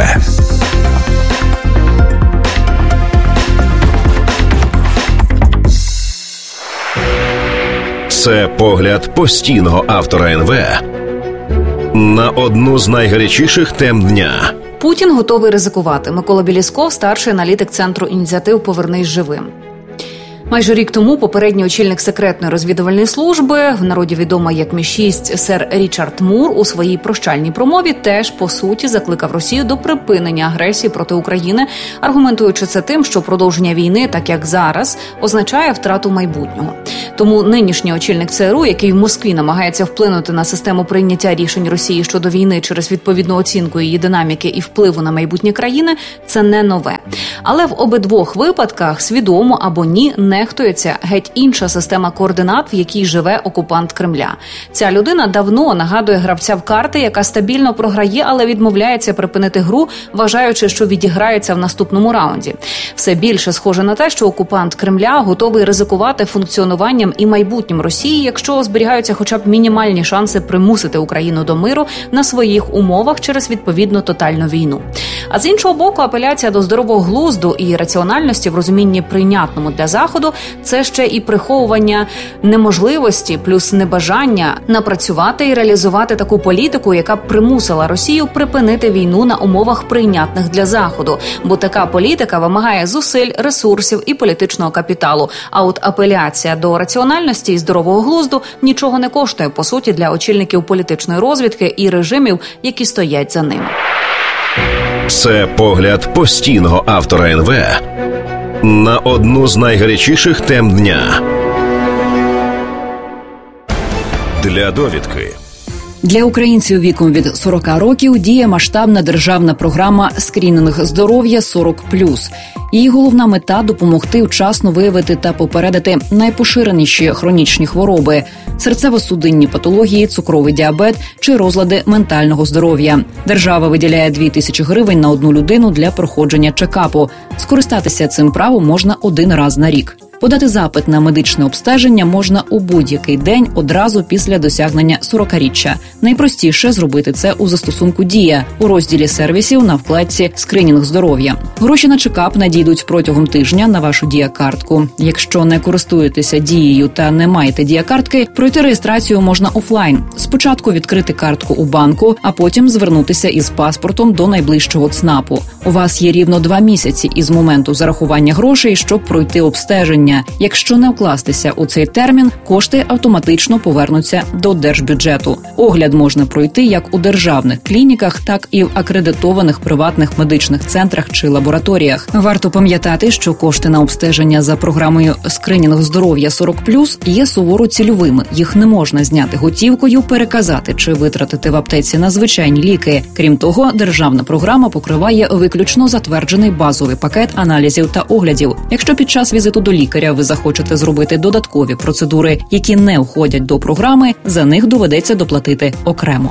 Це погляд постійного автора НВ на одну з найгарячіших тем дня. Путін готовий ризикувати. Микола Білісков, старший аналітик Центру ініціатив «Повернись живим». Майже рік тому попередній очільник секретної розвідувальної служби, в народі відома як Мі-6, сер Річард Мур, у своїй прощальній промові теж, по суті, закликав Росію до припинення агресії проти України, аргументуючи це тим, що продовження війни, так як зараз, означає втрату майбутнього. Тому нинішній очільник ЦРУ, який в Москві намагається вплинути на систему прийняття рішень Росії щодо війни через відповідну оцінку її динаміки і впливу на майбутнє країни, це не нове. Але в обидвох випадках, свідомо або ні, нехтується геть інша система координат, в якій живе окупант Кремля. Ця людина давно нагадує гравця в карти, яка стабільно програє, але відмовляється припинити гру, вважаючи, що відіграється в наступному раунді. Все більше схоже на те, що окупант Кремля готовий ризикувати функціонуванням і майбутнім Росії, якщо зберігаються хоча б мінімальні шанси примусити Україну до миру на своїх умовах через відповідну тотальну війну. А з іншого боку, апеляція до здорового глузду і раціональності в розумінні прийнятному для Заходу – це ще і приховування неможливості плюс небажання напрацювати і реалізувати таку політику, яка б примусила Росію припинити війну на умовах прийнятних для Заходу. Бо така політика вимагає зусиль, ресурсів і політичного капіталу. А от апеляція до раціональності і здорового глузду нічого не коштує, по суті, для очільників політичної розвідки і режимів, які стоять за ними. Це погляд постійного автора НВ на одну з найгарячіших тем дня. Для довідки. Для українців віком від 40 років діє масштабна державна програма «Скринінг здоров'я 40+». Її головна мета – допомогти вчасно виявити та попередити найпоширеніші хронічні хвороби – серцево-судинні патології, цукровий діабет чи розлади ментального здоров'я. Держава виділяє 2000 гривень на одну людину для проходження чекапу. Скористатися цим правом можна один раз на рік. Подати запит на медичне обстеження можна у будь-який день одразу після досягнення 40-річчя. Найпростіше зробити це у застосунку «Дія» у розділі сервісів на вкладці «Скринінг здоров'я». Гроші на чекап надійдуть протягом тижня на вашу Дія-картку. Якщо не користуєтеся Дією та не маєте Дія-картки, пройти реєстрацію можна офлайн. Спочатку відкрити картку у банку, а потім звернутися із паспортом до найближчого ЦНАПу. У вас є рівно 2 місяці із моменту зарахування грошей, щоб пройти обстеження. Якщо не вкластися у цей термін, кошти автоматично повернуться до держбюджету. Огляд можна пройти як у державних клініках, так і в акредитованих приватних медичних центрах чи лабораторіях. Варто пам'ятати, що кошти на обстеження за програмою «Скринінг здоров'я 40+» є суворо цільовими. Їх не можна зняти готівкою, переказати чи витратити в аптеці на звичайні ліки. Крім того, державна програма покриває виключно затверджений базовий пакет аналізів та оглядів. Якщо під час візиту до лікаря ви захочете зробити додаткові процедури, які не входять до програми, за них доведеться доплатити окремо.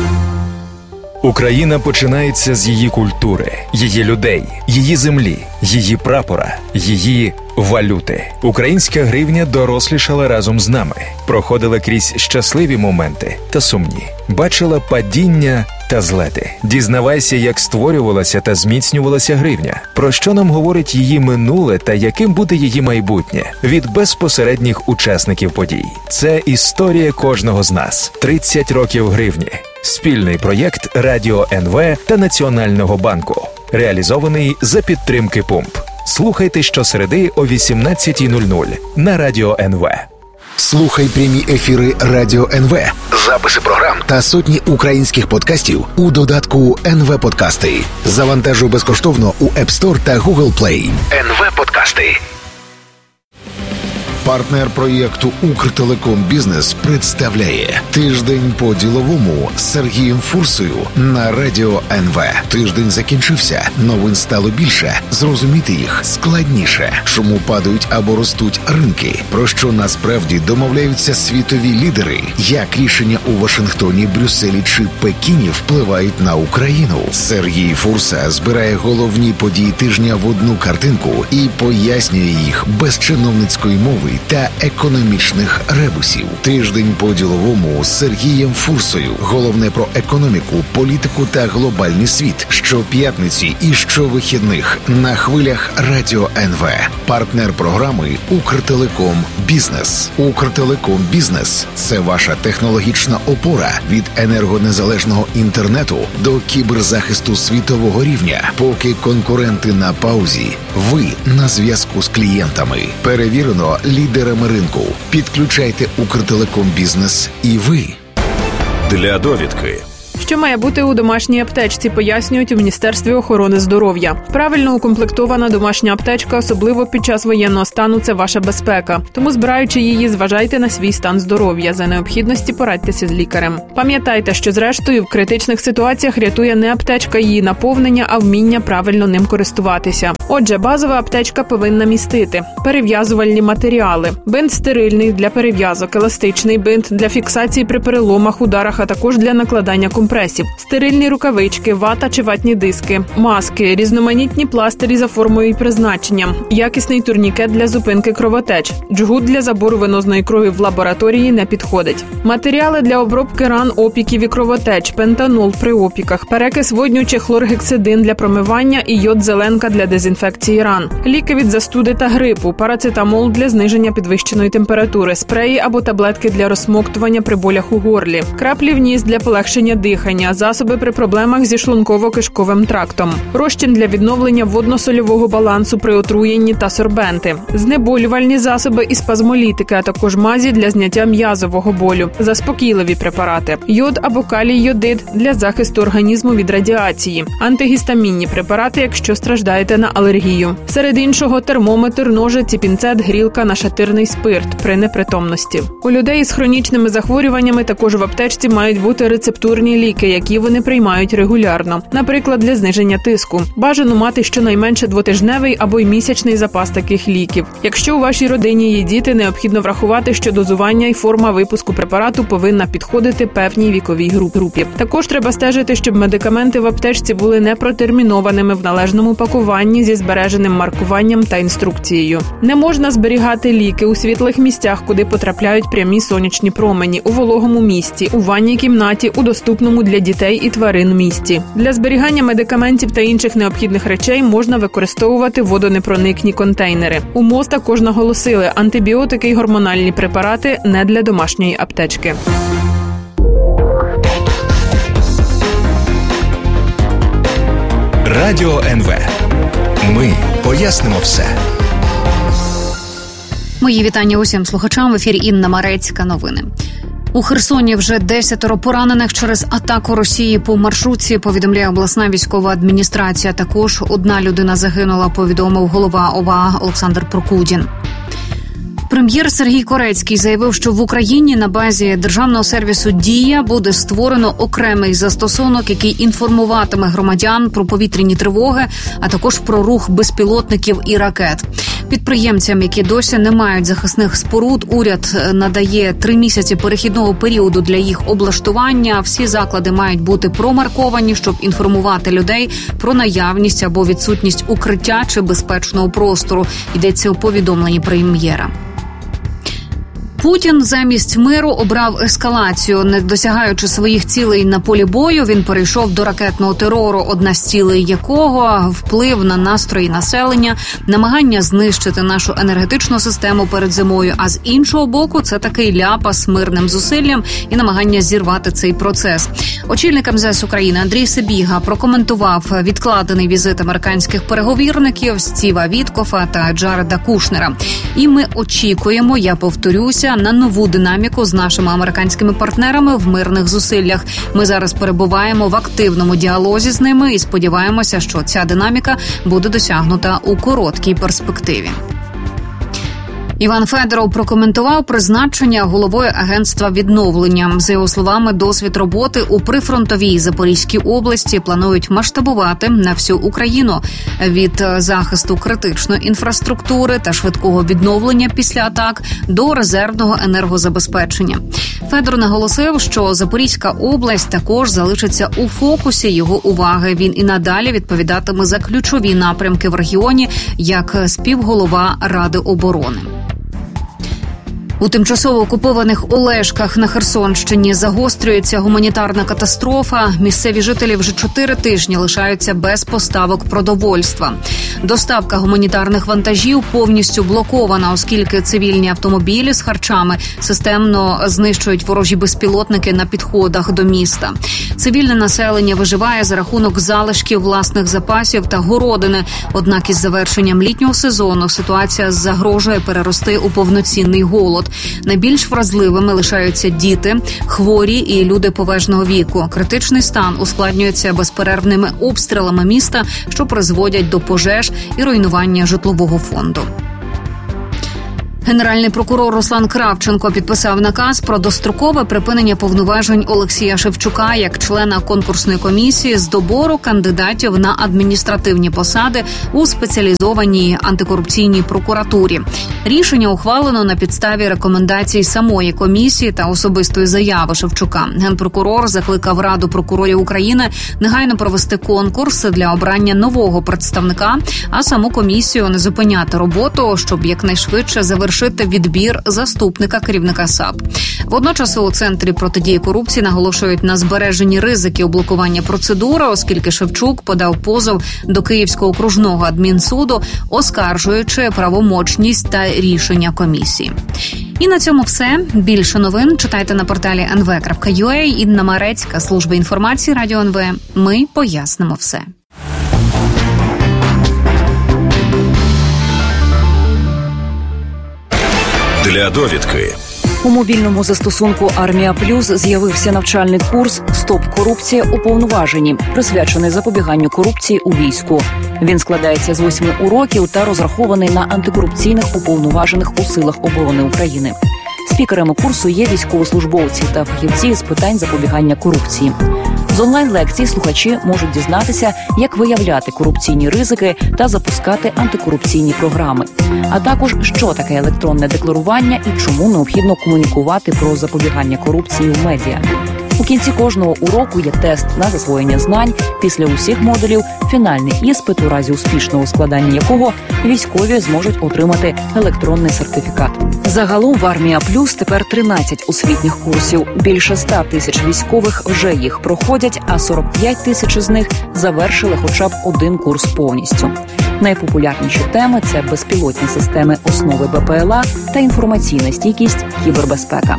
Україна починається з її культури, її людей, її землі, її прапора, її валюти. Українська гривня дорослішала разом з нами, проходила крізь щасливі моменти та сумні, бачила падіння та злети. Дізнавайся, як створювалася та зміцнювалася гривня, про що нам говорить її минуле та яким буде її майбутнє від безпосередніх учасників подій. Це історія кожного з нас. 30 років гривні. Спільний проєкт Радіо НВ та Національного банку. Реалізований за підтримки ПУМП. Слухайте щосереди о 18:00 на Радіо НВ. Слухай прямі ефіри Радіо НВ, записи програм та сотні українських подкастів у додатку НВ Подкасти. Завантажуй безкоштовно у App Store та Google Play. НВ Подкасти. Партнер проєкту «Укртелеком Бізнес» представляє «Тиждень по-діловому» з Сергієм Фурсою на Радіо НВ. Тиждень закінчився, новин стало більше, зрозуміти їх складніше. Чому падають або ростуть ринки? Про що насправді домовляються світові лідери? Як рішення у Вашингтоні, Брюсселі чи Пекіні впливають на Україну? Сергій Фурса збирає головні події тижня в одну картинку і пояснює їх без чиновницької мови та економічних ребусів. Тиждень по-діловому з Сергієм Фурсою. Головне про економіку, політику та глобальний світ. Щоп'ятниці і щовихідних на хвилях Радіо НВ. Партнер програми «Укртелеком Бізнес». «Укртелеком Бізнес» – це ваша технологічна опора від енергонезалежного інтернету до кіберзахисту світового рівня. Поки конкуренти на паузі, ви на зв'язку з клієнтами. Перевірено лідерами ринку. Підключайте «Укртелеком Бізнес» і ви. Для довідки. Що має бути у домашній аптечці, пояснюють у Міністерстві охорони здоров'я. Правильно укомплектована домашня аптечка, особливо під час воєнного стану, це ваша безпека. Тому, збираючи її, зважайте на свій стан здоров'я. За необхідності порадьтеся з лікарем. Пам'ятайте, що зрештою в критичних ситуаціях рятує не аптечка її наповнення, а вміння правильно ним користуватися. Отже, базова аптечка повинна містити перев'язувальні матеріали, бинт стерильний для перев'язок, еластичний бинт для фіксації при переломах, ударах, а також для накладання компресів, стерильні рукавички, вата чи ватні диски, маски, різноманітні пластирі за формою і призначенням, якісний турнікет для зупинки кровотеч, джгут для забору венозної крові в лабораторії не підходить. Матеріали для обробки ран, опіків і кровотеч, пентанол при опіках, перекис водню чи хлоргексидин для промивання і йод-зеленка для дезінфекції ран, ліки від застуди та грипу, парацетамол для зниження підвищеної температури, спреї або таблетки для розсмоктування при болях у горлі, краплі в ніс для полегшення дихання, засоби при проблемах зі шлунково-кишковим трактом, розчин для відновлення водно-сольового балансу при отруєнні та сорбенти, знеболювальні засоби і спазмолітики, а також мазі для зняття м'язового болю, заспокійливі препарати, йод або калій-йодид для захисту організму від радіації, антигістамінні препарати, якщо страждаєте на алергію. Серед іншого термометр, ножиці, пінцет, грілка, нашатирний спирт при непритомності. У людей з хронічними захворюваннями також в аптечці мають бути рецептурні ліки, які вони приймають регулярно. Наприклад, для зниження тиску. Бажано мати щонайменше двотижневий або й місячний запас таких ліків. Якщо у вашій родині є діти, необхідно врахувати, що дозування і форма випуску препарату повинна підходити певній віковій групі. Також треба стежити, щоб медикаменти в аптечці були не протермінованими в належному пакуванні зі збереженим маркуванням та інструкцією. Не можна зберігати ліки у світлих місцях, куди потрапляють прямі сонячні промені, у вологому місці, у ванній кімнаті, у доступному для дітей і тварин місці. Для зберігання медикаментів та інших необхідних речей можна використовувати водонепроникні контейнери. У МОЗ також наголосили, антибіотики і гормональні препарати не для домашньої аптечки. Радіо НВ. Ми пояснимо все. Мої вітання усім слухачам. В ефірі Інна Марецька. Новини. У Херсоні вже 10 поранених через атаку Росії по маршрутці, повідомляє обласна військова адміністрація. Також одна людина загинула, повідомив голова ОВА Олександр Прокудін. Прем'єр Сергій Корецький заявив, що в Україні на базі державного сервісу «Дія» буде створено окремий застосунок, який інформуватиме громадян про повітряні тривоги, а також про рух безпілотників і ракет. Підприємцям, які досі не мають захисних споруд, уряд надає 3 місяці перехідного періоду для їх облаштування. Всі заклади мають бути промарковані, щоб інформувати людей про наявність або відсутність укриття чи безпечного простору. Йдеться у повідомленні прем'єра. Путін замість миру обрав ескалацію. Не досягаючи своїх цілей на полі бою, він перейшов до ракетного терору, одна з цілей якого – вплив на настрої населення, намагання знищити нашу енергетичну систему перед зимою, а з іншого боку – це такий ляпас мирним зусиллям і намагання зірвати цей процес. Очільник МЗС України Андрій Сибіга прокоментував відкладений візит американських переговірників Стіва Віткофа та Джареда Кушнера. І ми очікуємо, я повторюся, на нову динаміку з нашими американськими партнерами в мирних зусиллях. Ми зараз перебуваємо в активному діалозі з ними і сподіваємося, що ця динаміка буде досягнута у короткій перспективі. Іван Федоров прокоментував призначення головою агентства відновлення. За його словами, досвід роботи у прифронтовій Запорізькій області планують масштабувати на всю Україну. Від захисту критичної інфраструктури та швидкого відновлення після атак до резервного енергозабезпечення. Федор наголосив, що Запорізька область також залишиться у фокусі його уваги. Він і надалі відповідатиме за ключові напрямки в регіоні як співголова Ради оборони. У тимчасово окупованих Олешках на Херсонщині загострюється гуманітарна катастрофа. Місцеві жителі вже 4 тижні лишаються без поставок продовольства. Доставка гуманітарних вантажів повністю блокована, оскільки цивільні автомобілі з харчами системно знищують ворожі безпілотники на підходах до міста. Цивільне населення виживає за рахунок залишків власних запасів та городини. Однак із завершенням літнього сезону ситуація загрожує перерости у повноцінний голод. Найбільш вразливими лишаються діти, хворі і люди поважного віку. Критичний стан ускладнюється безперервними обстрілами міста, що призводять до пожеж і руйнування житлового фонду. Генеральний прокурор Руслан Кравченко підписав наказ про дострокове припинення повноважень Олексія Шевчука як члена конкурсної комісії з добору кандидатів на адміністративні посади у спеціалізованій антикорупційній прокуратурі. Рішення ухвалено на підставі рекомендацій самої комісії та особистої заяви Шевчука. Генпрокурор закликав Раду прокурорів України негайно провести конкурс для обрання нового представника, а саму комісію не зупиняти роботу, щоб якнайшвидше завершити відбір заступника керівника САП. Водночас у Центрі протидії корупції наголошують на збереженні ризиків блокування процедури, оскільки Шевчук подав позов до Київського окружного адмінсуду, оскаржуючи правомочність та рішення комісії. І на цьому все. Більше новин читайте на порталі nv.ua. Інна Марецька, служба інформації Радіо НВ. Ми пояснимо все. Для довідки. У мобільному застосунку «Армія Плюс» з'явився навчальний курс «Стоп корупція у повноваженні», присвячений запобіганню корупції у війську. Він складається з 8 уроків та розрахований на антикорупційних уповноважених у Силах оборони України. Спікерами курсу є військовослужбовці та фахівці з питань запобігання корупції. З онлайн-лекцій слухачі можуть дізнатися, як виявляти корупційні ризики та запускати антикорупційні програми. А також, що таке електронне декларування і чому необхідно комунікувати про запобігання корупції в медіа. У кінці кожного уроку є тест на засвоєння знань, після усіх модулів – фінальний іспит, у разі успішного складання якого військові зможуть отримати електронний сертифікат. Загалом в «Армія Плюс» тепер 13 освітніх курсів. Більше 100 тисяч військових вже їх проходять, а 45 тисяч з них завершили хоча б один курс повністю. Найпопулярніші теми – це безпілотні системи основи БПЛА та інформаційна стійкість, кібербезпека.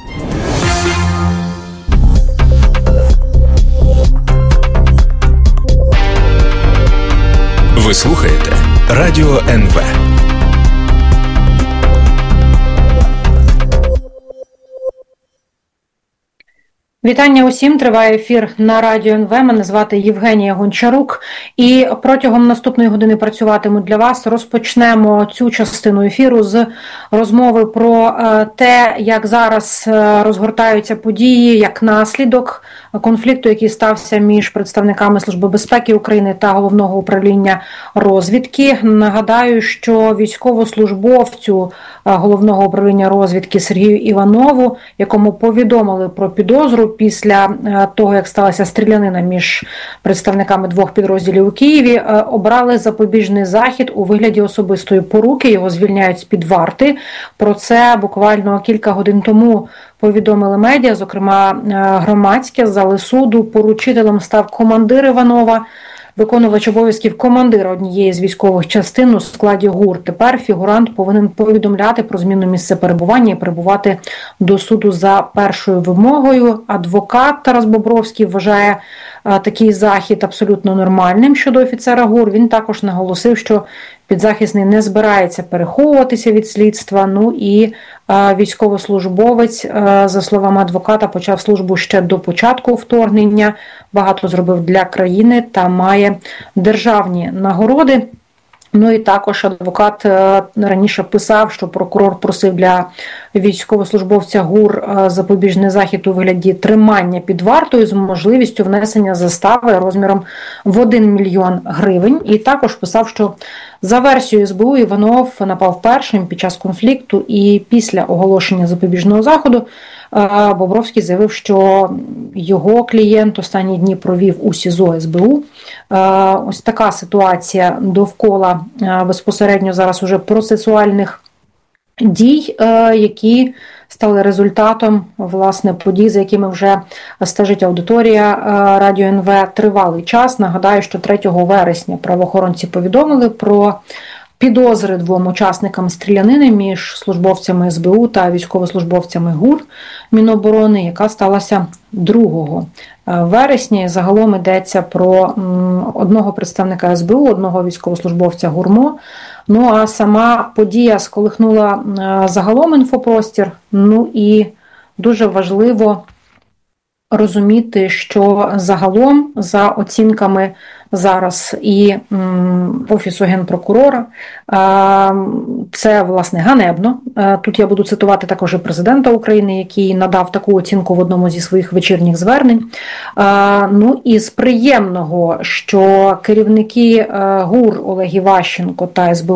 Ви слухаєте Радіо НВ. Вітання усім, триває ефір на Радіо НВ, мене звати Євгенія Гончарук і протягом наступної години працюватиму для вас. Розпочнемо цю частину ефіру з розмови про те, як зараз розгортаються події, як наслідок конфлікту, який стався між представниками Служби безпеки України та Головного управління розвідки. Нагадаю, що військовослужбовцю Головного управління розвідки Сергію Іванову, якому повідомили про підозру після того, як сталася стрілянина між представниками двох підрозділів у Києві, обрали запобіжний захід у вигляді особистої поруки. Його звільняють з-під варти. Про це буквально кілька годин тому повідомили медіа, зокрема громадське. З зали суду поручителем став командир Іванова, виконувач обов'язків командира однієї з військових частин у складі ГУР. Тепер фігурант повинен повідомляти про зміну місця перебування і прибувати до суду за першою вимогою. Адвокат Тарас Бобровський вважає такий захід абсолютно нормальним щодо офіцера ГУР. Він також наголосив, що підзахисний не збирається переховуватися від слідства. Ну і військовослужбовець, за словами адвоката, почав службу ще до початку вторгнення, багато зробив для країни та має державні нагороди. Ну і також адвокат раніше писав, що прокурор просив для військовослужбовця ГУР запобіжний захід у вигляді тримання під вартою з можливістю внесення застави розміром в 1 мільйон гривень. І також писав, що за версією СБУ Іванов напав першим під час конфлікту, і після оголошення запобіжного заходу Бобровський заявив, що його клієнт останні дні провів у СІЗО СБУ. Ось така ситуація довкола безпосередньо зараз уже процесуальних дій, які стали результатом, власне, подій, за якими вже стежить аудиторія Радіо НВ тривалий час. Нагадаю, що 3 вересня правоохоронці повідомили про підозри 2 учасникам стрілянини між службовцями СБУ та військовослужбовцями ГУР Міноборони, яка сталася 2 вересня. Загалом йдеться про одного представника СБУ, одного військовослужбовця ГУРМО. Ну а сама подія сколихнула загалом інфопростір. Ну і дуже важливо розуміти, що загалом, за оцінками зараз і Офісу Генпрокурора, це, власне, ганебно. Тут я буду цитувати також і президента України, який надав таку оцінку в одному зі своїх вечірніх звернень. Ну і з приємного, що керівники ГУР Олег Іващенко та СБУ